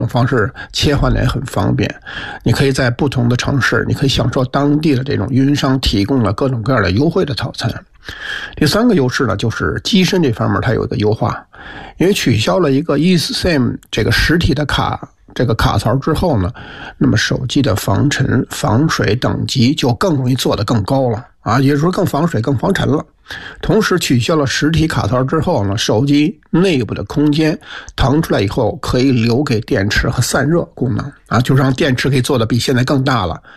方式切换的也很方便，你可以在不同的城市，你可以享受当地的这种运营商提供了各种各样的优惠的套餐。第三个优势呢，就是机身这方面它有一个优化，因为取消了一个 eSIM 这个实体的这个卡槽之后呢，那么手机的防尘防水等级就更容易做得更高了啊，也就是说更防水更防尘了。同时取消了实体卡槽之后呢，手机内部的空间腾出来以后可以留给电池和散热功能啊，就让电池可以做的比现在更大了，